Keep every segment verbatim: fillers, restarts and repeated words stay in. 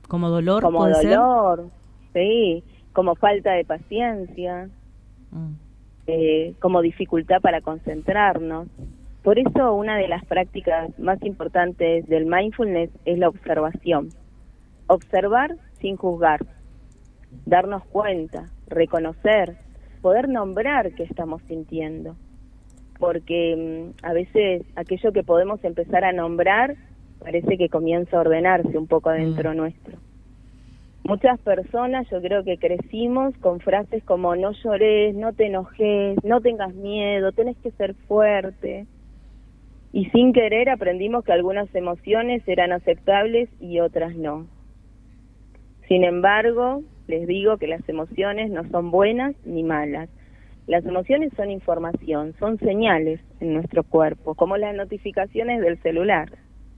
¿Como dolor? Como puede dolor, ser? Sí, como falta de paciencia, mm. eh, como dificultad para concentrarnos. Por eso una de las prácticas más importantes del mindfulness es la observación. Observar sin juzgar, darnos cuenta, reconocer, poder nombrar qué estamos sintiendo. Porque mmm, a veces aquello que podemos empezar a nombrar parece que comienza a ordenarse un poco adentro mm. nuestro. Muchas personas, yo creo que crecimos con frases como no llores, no te enojes, no tengas miedo, tenés que ser fuerte. Y sin querer aprendimos que algunas emociones eran aceptables y otras no. Sin embargo, les digo que las emociones no son buenas ni malas. Las emociones son información, son señales en nuestro cuerpo, como las notificaciones del celular.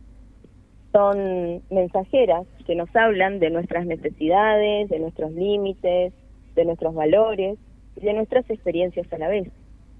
Son mensajeras que nos hablan de nuestras necesidades, de nuestros límites, de nuestros valores y de nuestras experiencias a la vez.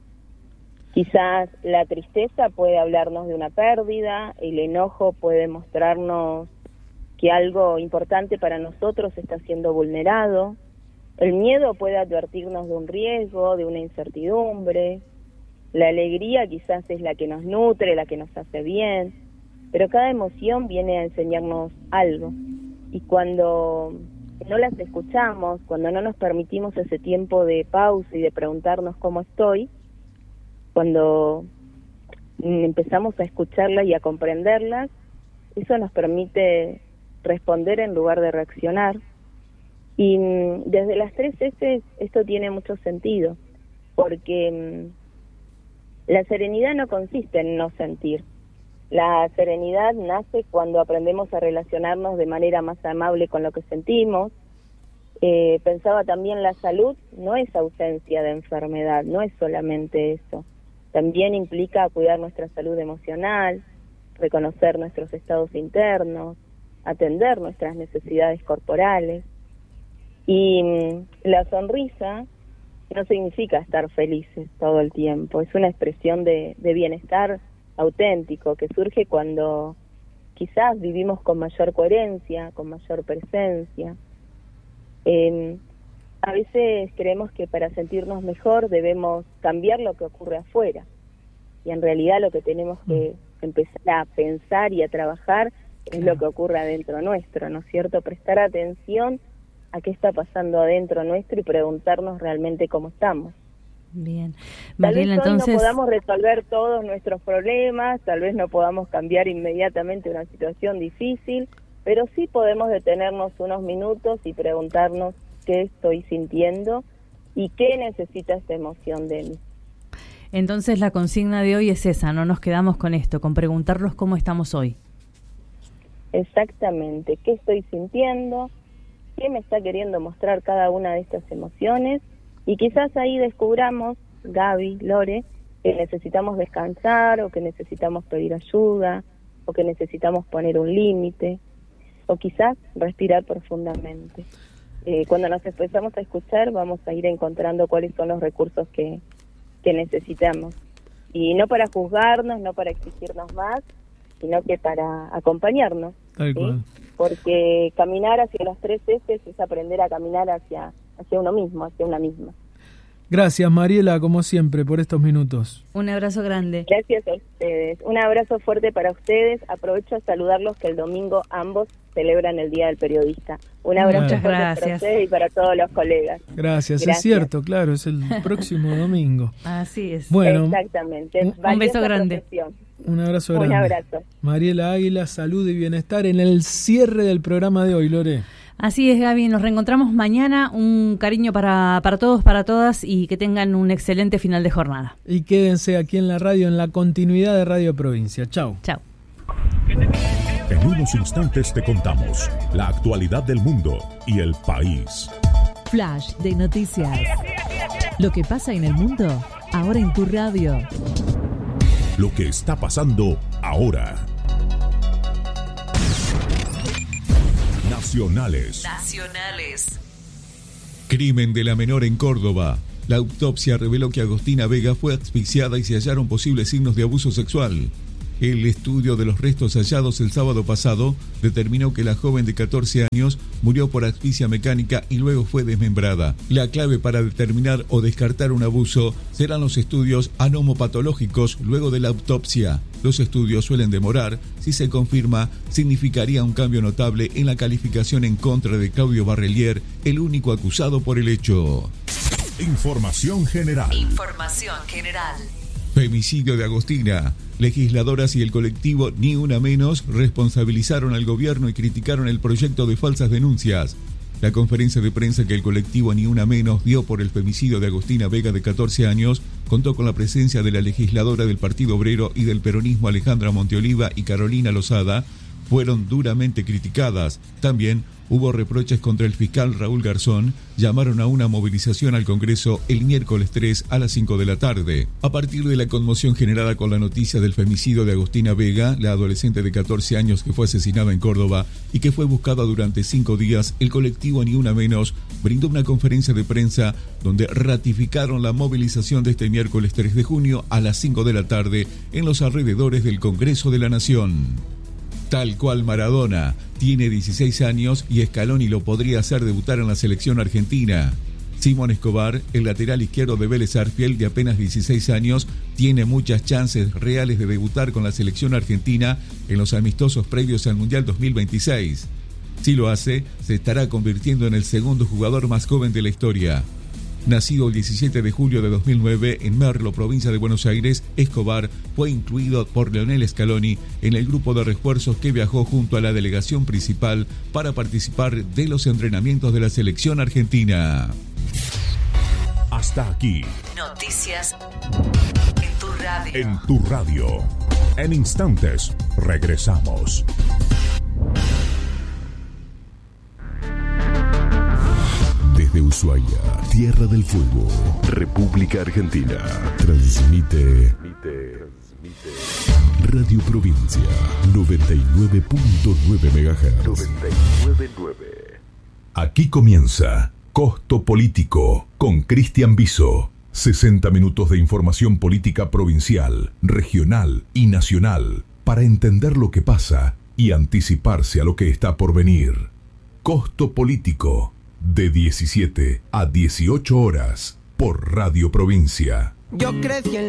Quizás la tristeza puede hablarnos de una pérdida, el enojo puede mostrarnos que algo importante para nosotros está siendo vulnerado, el miedo puede advertirnos de un riesgo, de una incertidumbre, la alegría quizás es la que nos nutre, la que nos hace bien, pero cada emoción viene a enseñarnos algo, y cuando no las escuchamos, cuando no nos permitimos ese tiempo de pausa y de preguntarnos cómo estoy, cuando empezamos a escucharlas y a comprenderlas, eso nos permite responder en lugar de reaccionar. Y desde las tres S esto tiene mucho sentido, porque la serenidad no consiste en no sentir. La serenidad nace cuando aprendemos a relacionarnos de manera más amable con lo que sentimos. Eh, pensaba también la salud no es ausencia de enfermedad, no es solamente eso. También implica cuidar nuestra salud emocional, reconocer nuestros estados internos, atender nuestras necesidades corporales. Y mmm, la sonrisa no significa estar felices todo el tiempo, es una expresión de, de bienestar auténtico que surge cuando quizás vivimos con mayor coherencia, con mayor presencia. Eh, A veces creemos que para sentirnos mejor debemos cambiar lo que ocurre afuera, y en realidad lo que tenemos que empezar a pensar y a trabajar es lo que ocurre adentro nuestro, ¿no es cierto? Prestar atención a qué está pasando adentro nuestro y preguntarnos realmente cómo estamos. Bien, Mariela, tal vez hoy entonces no podamos resolver todos nuestros problemas, tal vez no podamos cambiar inmediatamente una situación difícil, pero sí podemos detenernos unos minutos y preguntarnos qué estoy sintiendo y qué necesita esta emoción de mí. Entonces la consigna de hoy es esa, no nos quedamos con esto, con preguntarnos cómo estamos hoy. Exactamente, qué estoy sintiendo, qué me está queriendo mostrar cada una de estas emociones, y quizás ahí descubramos, Gaby, Lore, que necesitamos descansar, o que necesitamos pedir ayuda, o que necesitamos poner un límite, o quizás respirar profundamente. Eh, cuando nos empezamos a escuchar, vamos a ir encontrando cuáles son los recursos que, que necesitamos. Y no para juzgarnos, no para exigirnos más, sino que para acompañarnos. Tal cual. ¿Sí? Porque caminar hacia las tres S es aprender a caminar hacia, hacia uno mismo, hacia una misma. Gracias, Mariela, como siempre, por estos minutos. Un abrazo grande. Gracias a ustedes. Un abrazo fuerte para ustedes. Aprovecho a saludarlos que el domingo ambos celebran el Día del Periodista. Un abrazo Muchas fuerte gracias. para ustedes y para todos los colegas. Gracias, Gracias. Es cierto, claro, es el próximo domingo. Así es. Bueno, exactamente. Un, un beso grande. Profesión. Un abrazo grande. Un abrazo. Mariela Águila, salud y bienestar en el cierre del programa de hoy, Lore. Así es, Gaby, nos reencontramos mañana. Un cariño para, para todos, para todas, y que tengan un excelente final de jornada. Y quédense aquí en la radio, en la continuidad de Radio Provincia. Chau. Chau. En unos instantes te contamos la actualidad del mundo y el país. Flash de noticias. Lo que pasa en el mundo, ahora en tu radio. Lo que está pasando ahora. Nacionales. Nacionales. Crimen de la menor en Córdoba. La autopsia reveló que Agostina Vega fue asfixiada y se hallaron posibles signos de abuso sexual. El estudio de los restos hallados el sábado pasado determinó que la joven de catorce años murió por asfixia mecánica y luego fue desmembrada. La clave para determinar o descartar un abuso serán los estudios anomopatológicos luego de la autopsia. Los estudios suelen demorar. Si se confirma, significaría un cambio notable en la calificación en contra de Claudio Barrelier, el único acusado por el hecho. Información general. Información general. Femicidio de Agostina. Legisladoras y el colectivo Ni Una Menos responsabilizaron al gobierno y criticaron el proyecto de falsas denuncias. La conferencia de prensa que el colectivo Ni Una Menos dio por el femicidio de Agostina Vega de catorce años contó con la presencia de la legisladora del Partido Obrero y del peronismo Alejandra Monteoliva y Carolina Lozada. Fueron duramente criticadas. También hubo reproches contra el fiscal Raúl Garzón. Llamaron a una movilización al Congreso el miércoles tres a las cinco de la tarde. A partir de la conmoción generada con la noticia del femicidio de Agostina Vega, la adolescente de catorce años que fue asesinada en Córdoba y que fue buscada durante cinco días, el colectivo Ni Una Menos brindó una conferencia de prensa donde ratificaron la movilización de este miércoles tres de junio a las cinco de la tarde en los alrededores del Congreso de la Nación. Tal cual Maradona, tiene dieciséis años y Scaloni lo podría hacer debutar en la selección argentina. Simón Escobar, el lateral izquierdo de Vélez Sarsfield de apenas dieciséis años, tiene muchas chances reales de debutar con la selección argentina en los amistosos previos al Mundial dos mil veintiséis. Si lo hace, se estará convirtiendo en el segundo jugador más joven de la historia. Nacido el diecisiete de julio de dos mil nueve en Merlo, provincia de Buenos Aires, Escobar fue incluido por Leonel Scaloni en el grupo de refuerzos que viajó junto a la delegación principal para participar de los entrenamientos de la selección argentina. Hasta aquí. Noticias en tu radio. En tu radio. En instantes, regresamos. Desde Ushuaia, tierra del fuego, República Argentina, transmite Radio Provincia noventa y nueve punto nueve megahertz. noventa y nueve punto nueve. Aquí comienza Costo Político con Cristian Biso. sesenta minutos de información política provincial, regional y nacional para entender lo que pasa y anticiparse a lo que está por venir. Costo Político. De diecisiete a dieciocho horas por Radio Provincia. Yo crecí en